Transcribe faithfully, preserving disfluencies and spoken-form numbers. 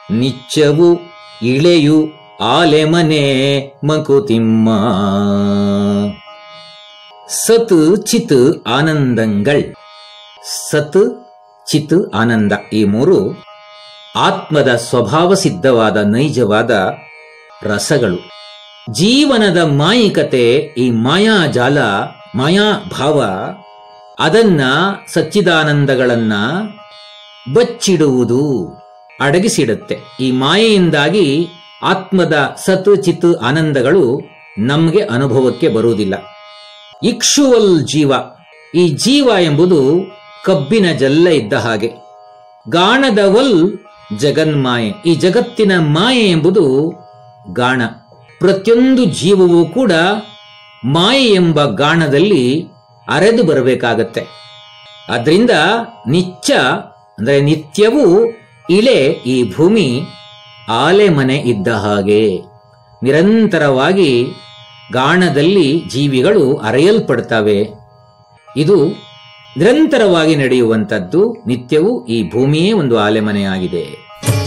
ನಿಚ್ಚವು ಇಳೆಯು ಆಲೆಮನೆ ಮಂಕುತಿಮ್ಮ. ಸತ್ ಚಿತ್ ಆನಂದಂಗಳ್. ಸತ್ ಚಿತ್ ಆನಂದ ಈ ಮೂರು ಆತ್ಮದ ಸ್ವಭಾವ ಸಿದ್ಧವಾದ ನೈಜವಾದ ರಸಗಳು. ಜೀವನದ ಮಾಯಿಕತೆ, ಈ ಮಾಯಾಜಾಲ, ಮಾಯಾಭಾವ, ಅದನ್ನ ಸಚ್ಚಿದಾನಂದಗಳನ್ನ ಬಚ್ಚಿಡುವುದು, ಅಡಗಿಸಿಡುತ್ತೆ. ಈ ಮಾಯೆಯಿಂದಾಗಿ ಆತ್ಮದ ಸತ್ ಚಿತ್ ಆನಂದಗಳು ನಮಗೆ ಅನುಭವಕ್ಕೆ ಬರುವುದಿಲ್ಲ. ಇಕ್ಷುವಲ್ ಜೀವ, ಈ ಜೀವ ಎಂಬುದು ಕಬ್ಬಿನ ಜಲ್ಲ ಇದ್ದ ಹಾಗೆ. ಗಾಣದವಲ್ ಜಗನ್ಮಾಯೆ, ಈ ಜಗತ್ತಿನ ಮಾಯೆ ಎಂಬುದು ಗಾಣ. ಪ್ರತಿಯೊಂದು ಜೀವವೂ ಕೂಡ ಮಾಯೆ ಎಂಬ ಗಾಣದಲ್ಲಿ ಅರೆದು ಬರಬೇಕಾಗತ್ತೆ. ಆದ್ರಿಂದ ನಿಚ್ಚ ಅಂದ್ರೆ ನಿತ್ಯವೂ ಇಳೆ ಈ ಭೂಮಿ ಆಲೆಮನೆ ಇದ್ದ ಹಾಗೆ. ನಿರಂತರವಾಗಿ ಗಾಣದಲ್ಲಿ ಜೀವಿಗಳು ಅರೆಯಲ್ಪಡ್ತವೆ. ಇದು ನಿರಂತರವಾಗಿ ನಡೆಯುವಂಥದ್ದು. ನಿತ್ಯವೂ ಈ ಭೂಮಿಯೇ ಒಂದು ಆಲೆಮನೆಯಾಗಿದೆ.